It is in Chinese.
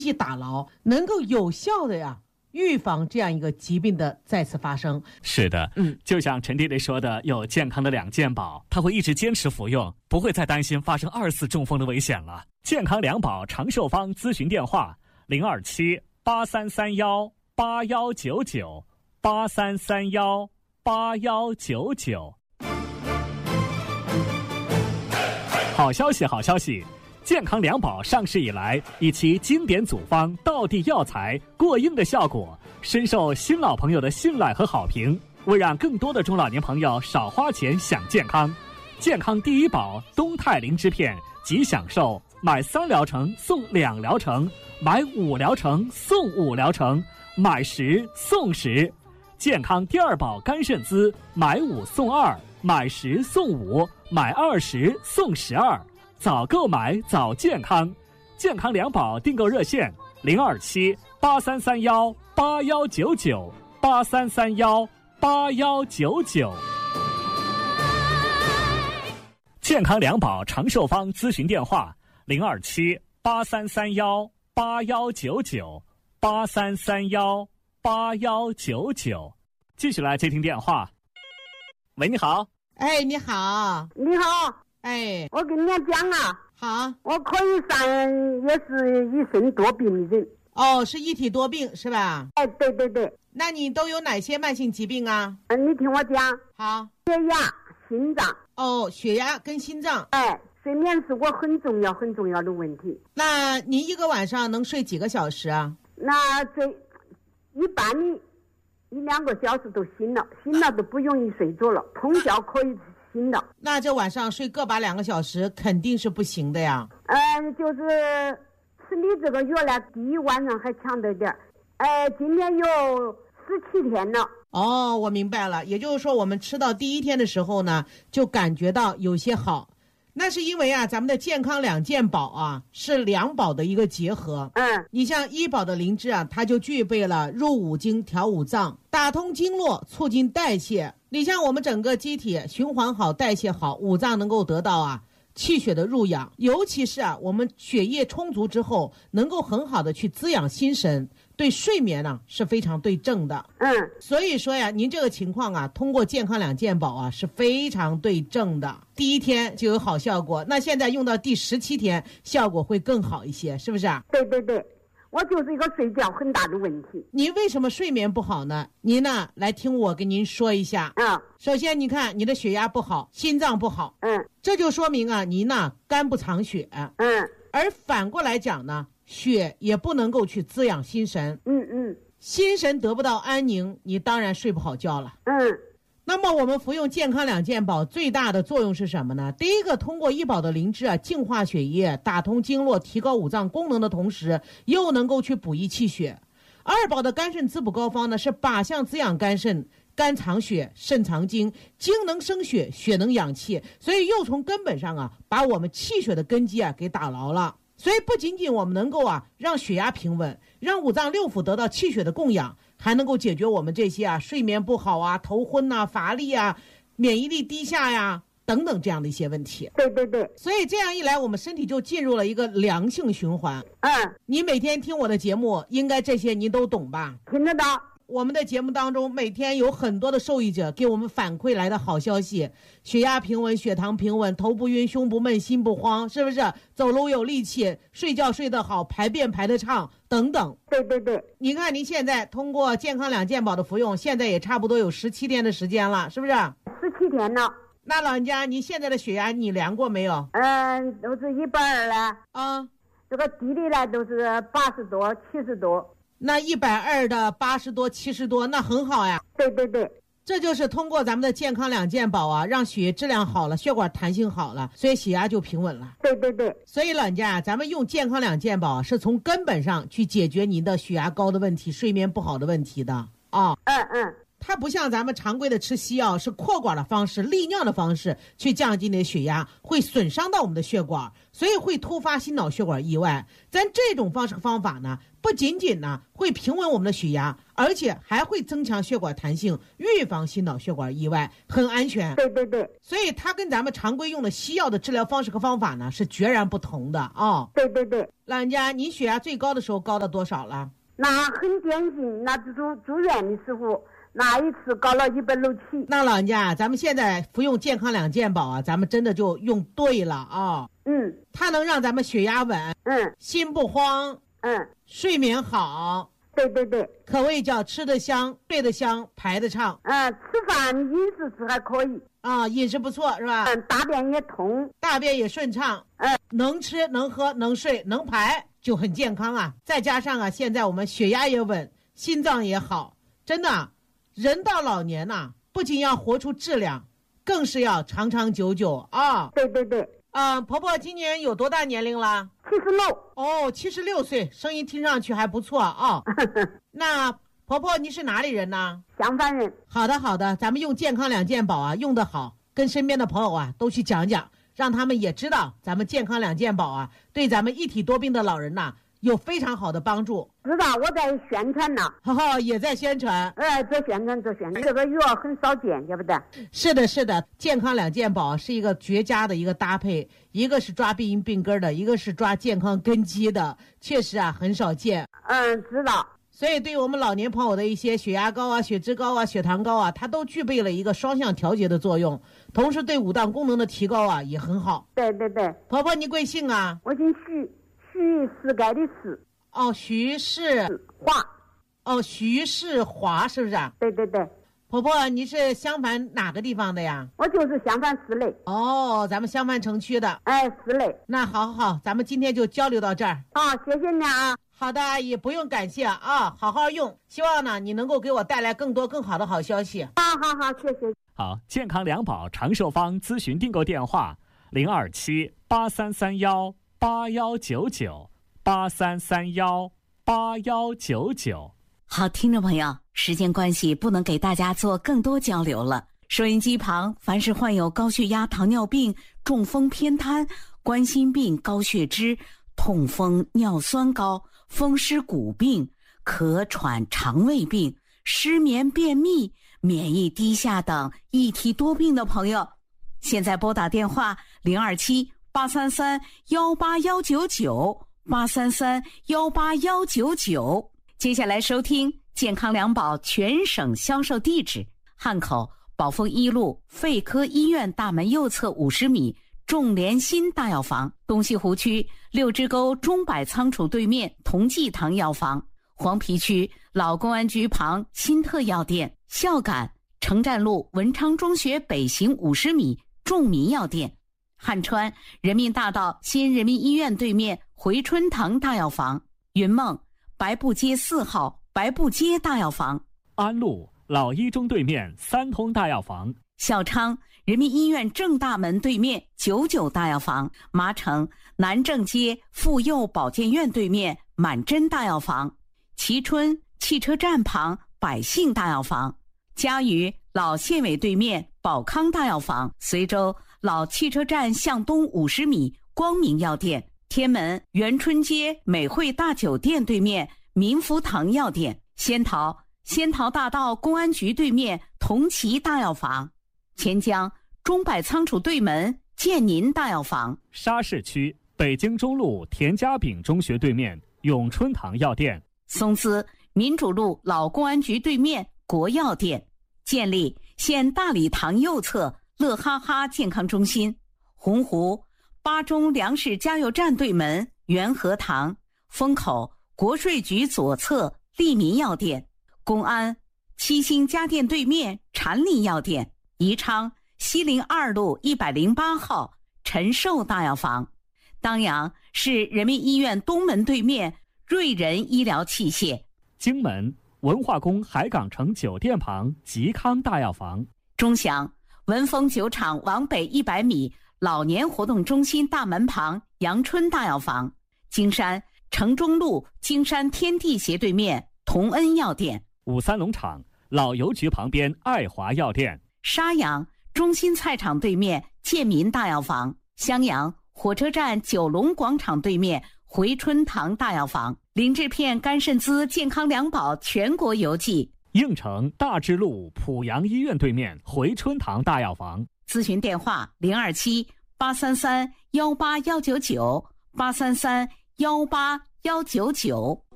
打牢，能够有效的呀预防这样一个疾病的再次发生。 是的，就像陈弟弟说的，有健康的两健宝，他会一直坚持服用，不会再担心发生2次中风的危险了。健康两宝长寿方咨询电话：027-8331-8199 8331-8199。好消息，好消息！健康两宝上市以来，以其经典组方、道地药材、过硬的效果，深受新老朋友的信赖和好评。为让更多的中老年朋友少花钱享健康，健康第一宝东肽灵芝片即享受买3疗程送2疗程，买5疗程送5疗程，买10送10。健康第二宝肝肾滋买5送2，买10送5，买20送12。早购买早健康，健康两宝订购热线027-8331-8199 8331-8199。健康两宝长寿方咨询电话027-8331-8199 8331-8199。继续来接听电话。喂，你好。 哎，你好。 你好。 哎， 我跟你讲啊， 好， 我可以上也是一身多病的人。 哦，是一体多病是吧？ 哎，对对对。 那你都有哪些慢性疾病啊？ 你听我讲。 好， 血压、心脏。 哦，血压跟心脏。 哎，睡眠是我很重要的问题。 那您一个晚上能睡几个小时啊？ 那这一般的1-2个小时都醒了都不容易睡着了，通宵可以醒了。 那这晚上睡个把2个小时肯定是不行的呀。 就是吃你这个药呢，第一晚上还强着点。今年有17天了。 哦，我明白了，也就是说我们吃到第1天的时候呢，就感觉到有些好。那是因为啊，咱们的健康两健宝啊，是2宝的一个结合。你像1宝的灵芝啊，它就具备了入五经、调五脏、打通经络、促进代谢。你像我们整个机体循环好、代谢好，五脏能够得到啊气血的入养，尤其是啊我们血液充足之后，能够很好的去滋养心神，对睡眠呢是非常对症的。所以说呀，您这个情况啊，通过健康两健宝啊是非常对症的。第1天就有好效果，那现在用到第17天，效果会更好一些，是不是啊？ 对对对，我就是一个睡觉很大的问题。 您为什么睡眠不好呢？您呢，来听我跟您说一下。首先你看你的血压不好，心脏不好。这就说明啊，您呢肝不藏血。而反过来讲呢，血也不能够去滋养心神。心神得不到安宁，你当然睡不好觉了。那么我们服用健康两健宝最大的作用是什么呢？第一个，通过1宝的灵芝啊，净化血液，打通经络，提高五脏功能的同时，又能够去补益气血。2宝的肝肾滋补膏方呢，是靶向滋养肝肾，肝藏血，肾藏精，精能生血，血能养气，所以又从根本上啊，把我们气血的根基啊给打牢了。所以不仅仅我们能够啊让血压平稳，让五脏六腑得到气血的供养，还能够解决我们这些啊睡眠不好啊、头昏啊、乏力啊、免疫力低下呀等等这样的一些问题。 对对对。 所以这样一来，我们身体就进入了一个良性循环。你每天听我的节目，应该这些你都懂吧？ 听得到。 我们的节目当中每天有很多的受益者给我们反馈来的好消息，血压平稳，血糖平稳，头不晕，胸不闷，心不慌，是不是？走路有力气，睡觉睡得好，排便排得畅等等。 对对对。 你看您现在通过健康两健宝的服用，现在也差不多有17天的时间了，是不是 ？17天了。 那老人家，您现在的血压你量过没有？ 都是120了。这个低的呢都是80多、70多。 那120的80多、70多，那很好呀。 对对对。 这就是通过咱们的健康两健宝啊，让血液质量好了，血管弹性好了，所以血压就平稳了。 对对对。 所以老人家，咱们用健康两健宝是从根本上去解决您的血压高的问题、睡眠不好的问题的啊。 它不像咱们常规的吃西药，是扩管的方式、利尿的方式去降低你的血压，会损伤到我们的血管，所以会突发心脑血管意外。咱这种方式和方法呢，不仅仅呢会平稳我们的血压，而且还会增强血管弹性，预防心脑血管意外，很安全。 对对对， 所以它跟咱们常规用的西药的治疗方式和方法呢是决然不同的啊。 对对对， 老人家，你血压最高的时候高到多少了？ 那很典型，那住院的时候。那一次高了167。 那老人家，咱们现在服用健康两健宝啊，咱们真的就用对了啊。它能让咱们血压稳，心不慌，睡眠好。 对对对， 可谓叫吃得香，睡得香，排得畅。 吃饭饮食是还可以啊，饮食不错是吧？ 大便也通， 大便也顺畅。能吃能喝能睡能排，就很健康啊。再加上啊，现在我们血压也稳，心脏也好，真的。人到老年呐，不仅要活出质量，更是要长长久久啊！ 对对对， 婆婆今年有多大年龄了 ？76。 哦，76岁，声音听上去还不错啊。那婆婆你是哪里人呢？ 襄樊人。 好的好的，咱们用健康两健宝啊，用得好，跟身边的朋友啊都去讲讲，让他们也知道咱们健康两健宝啊，对咱们一体多病的老人呐。有非常好的帮助。 知道我在宣传呢， 也在宣传。 做宣传，这个药很少见，对不对？ 是的，是的，健康两健宝是一个绝佳的一个搭配，一个是抓病因病根的，一个是抓健康根基的，确实啊很少见。 知道。 所以对于我们老年朋友的一些血压高啊、血脂高啊、血糖高啊，它都具备了一个双向调节的作用，同时对五脏功能的提高啊也很好。 对对对。 婆婆你贵姓啊？ 我姓徐。徐世盖的世。 徐世华。徐世华是不是啊？ 对对对。 婆婆你是襄樊哪个地方的呀？ 我就是襄樊市内。 咱们襄樊城区的。 市内。那好，咱们今天就交流到这儿。 谢谢你啊。 好的，阿姨不用感谢啊，好好用，希望呢你能够给我带来更多更好的好消息。 好，谢谢。 好，健康两宝长寿方咨询订购电话：027-8331-8199，8331-8199。 好，听众朋友，时间关系不能给大家做更多交流了。收音机旁，凡是患有高血压、糖尿病、中风、偏瘫、冠心病、高血脂、痛风、尿酸高、风湿骨病、咳喘、肠胃病、失眠、便秘、免疫低下等一体多病的朋友，现在拨打电话027-833-18199，833-18199。接下来收听健康两宝全省销售地址：汉口宝丰一路肺科医院大门右侧50米众联心大药房，东西湖区六支沟中百仓储对面同济堂药房，黄陂区老公安局旁新特药店，孝感城站路文昌中学北行50米众民药店，汉川人民大道新人民医院对面回春堂大药房，云梦白布街4号白布街大药房， 安陆老一中对面三通大药房， 孝昌人民医院正大门对面99大药房，麻城南正街妇幼保健院对面满珍大药房，蕲春汽车站旁百姓大药房，嘉鱼老县委对面宝康大药房，随州老汽车站向东50米光明药店，天门元春街美汇大酒店对面民福堂药店，仙桃大道公安局对面同齐大药房，钱江中百仓储对门建宁大药房， 沙市区北京中路田家炳中学对面永春堂药店， 松滋民主路老公安局对面国药店，建立县大礼堂右侧乐哈哈健康中心，洪湖八中粮食加油站对门元和堂，风口国税局左侧利民药店，公安七星家电对面禅林药店，宜昌西陵2路108号陈寿大药房，当阳市人民医院东门对面瑞仁医疗器械， 荆门文化宫海港城酒店旁吉康大药房， 钟祥文峰酒厂往北100米老年活动中心大门旁阳春大药房，金山城中路金山天地斜对面同恩药店， 53农场老邮局旁边爱华药店； 沙阳中心菜场对面建民大药房；襄阳火车站九龙广场对面回春堂大药房；林志片肝肾滋健康两宝全国邮寄； 应城大智路濮阳医院对面回春堂大药房。 咨询电话027-833-18199，833-18199。